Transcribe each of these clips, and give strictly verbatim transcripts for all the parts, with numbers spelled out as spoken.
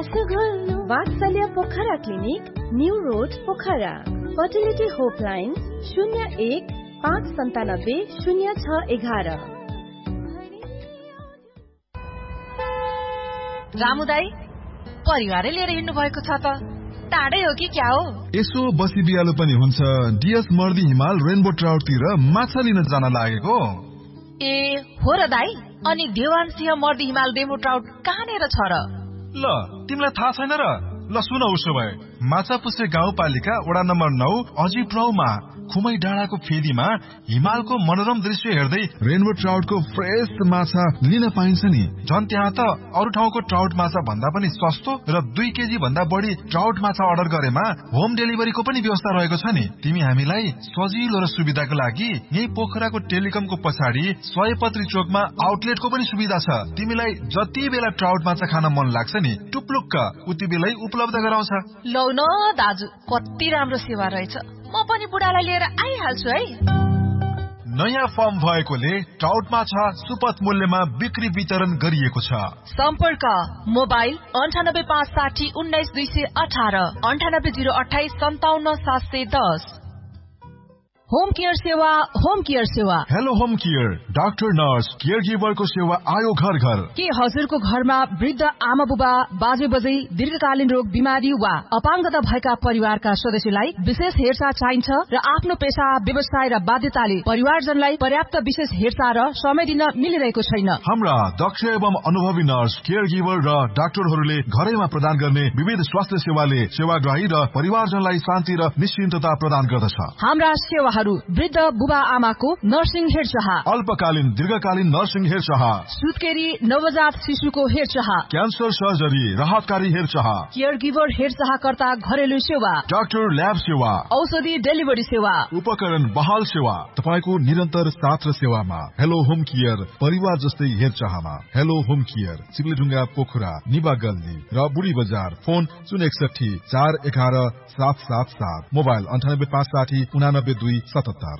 वात्सल्य Pokhara clinic, new road Pokhara. Fertility होपलाइन शून्य एक पाँच सन्तानब्बे शून्य छ एघार। रामुदाई परिवारै लिएर हिँड्नु भएको छ त, टाढै हो कि क्या हो? यसो बसी बिहालो पनि हुन्छ। डिएस मर्दी हिमाल रेनबो ट्राउटतिर माछा लिन जान लागेको। ए हो र दाई, अनि देवान सिंह मर्दी हिमाल रेनबो ट्राउट कहाँनिर छ र? ल तिमीलाई थाहा छैन र? ल सुन, उसो भए माछापुछे गाउँपालिका वडा नम्बर नौ अजिप्राउमा खुमै डाँडाको फेदीमा हिमालको मनोरम दृश्य हेर्दै रेनबो ट्राउटको फ्रेश माछा लिन पाइन्छ नि। झन् त्यहाँ त अरू ठाउँको ट्राउट माछा भन्दा पनि सस्तो र दुई केजी भन्दा बढी ट्राउट माछा अर्डर गरेमा होम डेलिभरीको पनि व्यवस्था रहेको छ नि। तिमी हामीलाई सजिलो र सुविधाको लागि यही पोखराको टेलिकमको पछाडि सयपत्री चोकमा आउटलेटको पनि सुविधा छ। तिमीलाई जति बेला ट्राउट माछा खान मन लाग्छ नि, टुप्लुक्क उति बेलै उपलब्ध गराउँछ। लौ न दाजु, कति राम्रो सेवा रहेछ। म पनि बुढालाई लिएर आइहाल्छु है। नयाँ फर्म भएकोले ट्राउट माछा सुपथ मूल्यमा बिक्री वितरण गरिएको छ। सम्पर्क मोबाइल अन्ठानब्बे पाँच साठी उन्नाइस दुई सय अठार, अन्ठानब्बे जिरो अठाइस सन्ताउन्न सात सय दस। होम केयर सेवा, होम केयर सेवा। Hello home care, doctor nurse care गिभरको सेवा आयो घर घर। के हजुरको घरमा वृद्ध आमा बुबा, बाजे बजै, दीर्घकालीन रोग, बिमारी वा अपाङ्गता भएका परिवारका सदस्यलाई विशेष हेरचाह चाहिन्छ र आफ्नो पेशा, व्यवसाय र बाध्यताले परिवारजनलाई पर्याप्त विशेष हेरचाह र समय दिन मिलिरहेको छैन? हाम्रा दक्ष एवं अनुभवी नर्स, केयर गिभर र डाक्टरहरूले घरैमा प्रदान गर्ने विविध स्वास्थ्य सेवाले सेवाग्राही र परिवारजनलाई शान्ति र निश्चिन्तता प्रदान गर्दछ। हाम्रा सेवा वृद्ध बुबा आमाको नर्सिङ हेरचाह, अल्पकालीन दीर्घकालीन नर्सिङ हेरचाह, सुत्केरी नवजात शिशुको हेरचाह, क्यान्सर सर्जरी, राहतकारी हेरचाह, केयर गिभर हेरचाहकर्ता घरेलु सेवा, डाक्टर ल्याब सेवा, औषधि डेलिभरी सेवा, उपकरण बहाल सेवा, तपाईको निरन्तर साथ र सेवामा। हेलो होम केयर, परिवार जस्तै हेरचाहमा। हेलो होम केयर, चिप्लेढुङ्गा पोखरा, निबा गल्ली र बुढी बजार। फोन शून्य एकसठी चार एघार सात सात सात, मोबाइल अन्ठानब्बे पाँच साठी उनानब्बे दुई सतहत्तर।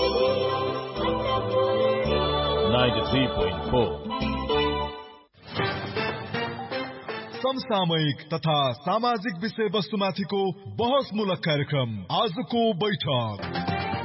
समसामयिक तथा सामाजिक विषय वस्तुमाथिको बहसमूलक कार्यक्रम आजको बैठक।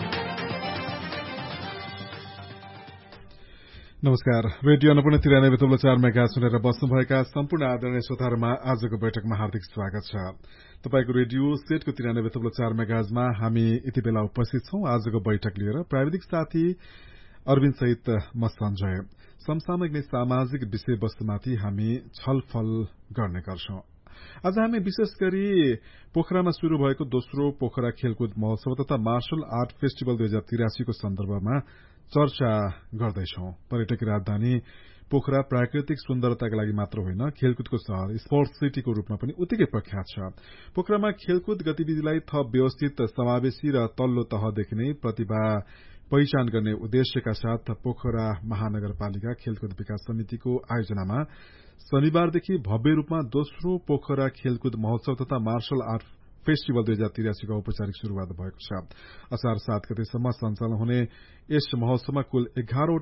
नमस्कार, रेडियो अन्नपूर्ण तिरानब्बे तब्लो चार मेगा सुनेर बस्नुभएका सम्पूर्ण आदरणीय श्रोताहरूमा आजको बैठकमा हार्दिक स्वागत छ। तपाईको रेडियो सेटको तिरानब्बे तब्लो चार मेगाजमा हामी यति बेला उपस्थित छौं आजको बैठक लिएर। प्राविधिक साथी अरविन्द सहित म सञ्जय। समसामयिक नै सामाजिक विषय वस्तुमाथि हामी छलफल गर्ने गर्छौं। आज हामी विशेष गरी पोखरामा शुरू भएको दोस्रो पोखरा खेलकुद महोत्सव तथा मार्शल आर्ट फेस्टिभल दुई हजार तिरासीको सन्दर्भमा चर्चा गर्दैछौं। पर्यटकीय राजधानी पोखरा प्राकृतिक सुन्दरताका लागि मात्र होइन, खेलकुदको शहर, स्पोर्ट्स सिटीको रूपमा पनि उत्तिकै प्रख्यात छ। पोखरामा खेलकुद गतिविधिलाई थप व्यवस्थित, समावेशी र तल्लो तहदेखि नै प्रतिभा पहिचान गर्ने उद्देश्यका साथ पोखरा महानगरपालिका खेलकुद विकास समितिको आयोजनामा शनिबारदेखि भव्य रूपमा दोस्रो पोखरा खेलकुद महोत्सव तथा मार्शल आर्ट फेस्टिभल दुई हजार तिरासीको औपचारिक शुरूआत भएको छ। असार सात गतेसम्म सञ्चालन हुने यस महोत्सवमा कुल एघारवटा